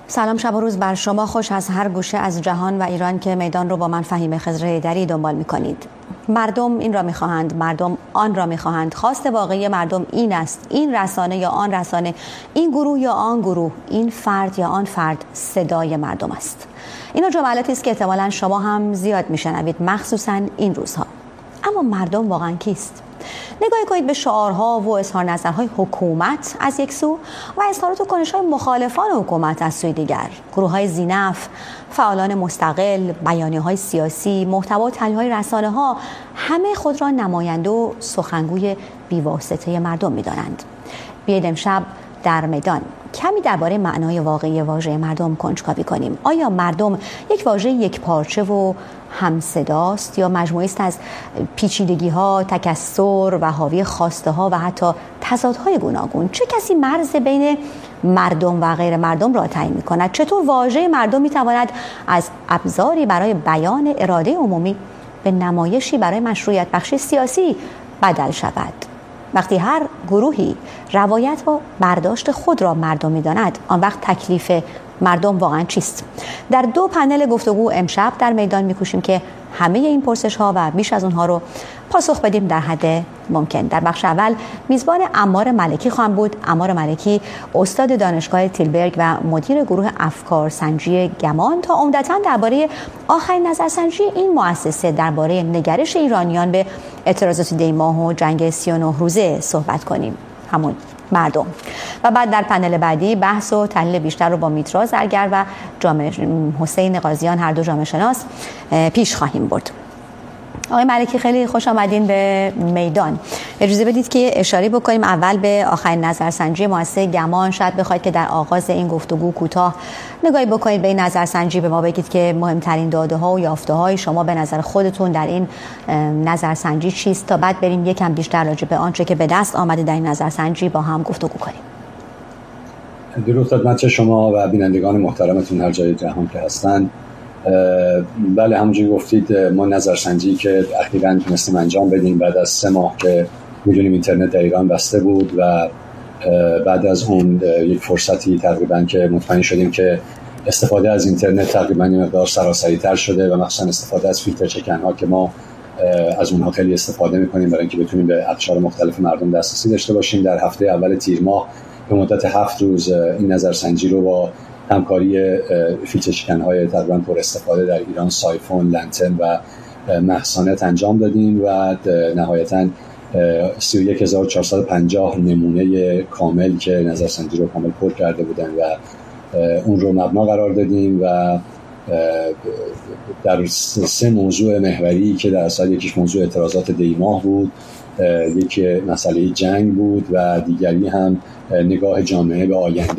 سلام شب و روز بر شما خوش از هر گوشه از جهان و ایران که میدان رو با من فهیم خضر حیدری دنبال می‌کنید. مردم این را می‌خواهند، مردم آن را می‌خواهند. خواست واقعی مردم این است، این رسانه یا آن رسانه، این گروه یا آن گروه، این فرد یا آن فرد صدای مردم است. اینا جملاتی است که احتمالاً شما هم زیاد میشنوید، مخصوصاً این روزها. اما مردم واقعاً کیست؟ نگاهی کنید به شعارها و اظهار نظرهای حکومت از یک سو و اظهارات و کنش‌های مخالفان حکومت از سوی دیگر. گروه‌های ذی‌نفع، فعالان مستقل، بیانیه‌های سیاسی، محتوا و تحلیل‌های رسانه‌ها همه خود را نماینده و سخنگوی بی‌واسطه مردم می‌دانند. بیایید امشب در میدان کمی درباره معنای واقعی واژه مردم کنجکاوی کنیم. آیا مردم یک واژه یکپارچه و همصداست یا مجموعی است از پیچیدگی‌ها، تکثر و حاوی خواسته‌ها و حتی تضادهای گوناگون؟ چه کسی مرز بین مردم و غیر مردم را تعیین می‌کند؟ چطور واژه مردم می‌تواند از ابزاری برای بیان اراده عمومی به نمایشی برای مشروعیت بخشی سیاسی بدل شود؟ وقتی هر گروهی روایت و برداشت خود را مردم می‌داند، آن وقت تکلیف مردم واقعا چیست؟ در دو پنل گفتگو امشب در میدان می‌کوشیم که همه این پرسش‌ها و بیش از اونها رو پاسخ بدیم در حد ممکن. در بخش اول میزبان عمار ملکی خواهم بود. عمار ملکی استاد دانشگاه تیلبرگ و مدیر گروه افکارسنجی گمان تا عمدتاً درباره آخرین نظرسنجی این مؤسسه درباره نگرش ایرانیان به اعتراضات دی‌ماه و جنگ 39 روزه صحبت کنیم، همون مردم. و بعد در پنل بعدی بحث و تحلیل بیشتر رو با میترا زرگر و حسین قاضیان، هر دو جامعه شناس، پیش خواهیم برد. آقای ملکی خیلی خوش آمدین به میدان. اجازه بدید که اشاره بکنیم اول به آخرین نظرسنجی مؤسسه گمان. شاید بخواید که در آغاز این گفتگو کوتاه نگاهی بکنید به این نظرسنجی، به ما بگید که مهمترین داده‌ها و یافته‌های شما به نظر خودتون در این نظرسنجی چیست، تا بعد بریم یکم بیشتر راجع به آنچه که به دست آمده در این نظرسنجی با هم گفتگو کنیم. درود خدمت شما و بینندگان محترمتون هر جای جهان که هستند. بله، همونجوری گفتید ما نظرسنجی که اخیراً تونستیم انجام بدیم بعد از 3 ماه که میدونیم اینترنت در ایران بسته بود و بعد از اون یک فرصتی تقریباً که مطمئن شدیم که استفاده از اینترنت تقریباً یه مقدار سراسری‌تر شده و مخصوصاً استفاده از فیلتر چکن‌ها که ما از اونها خیلی استفاده می‌کنیم برای اینکه بتونیم به اقشار مختلف مردم دسترسی داشته باشیم. در هفته اول تیر ماه به مدت 7 روز این نظرسنجی رو با همکاری فیلتر چکن‌های تقریباً پر استفاده در ایران، سایفون، لنتن و محصانت انجام دادیم و نهایتاً 31450 نمونه کامل که نظرسنجی رو کامل پر کرده بودن و اون رو مبنا قرار دادیم و در 3 موضوع محوری که در اصل یکیش موضوع اعتراضات دی‌ماه بود، یکی مسئله جنگ بود و دیگری هم نگاه جامعه به آینده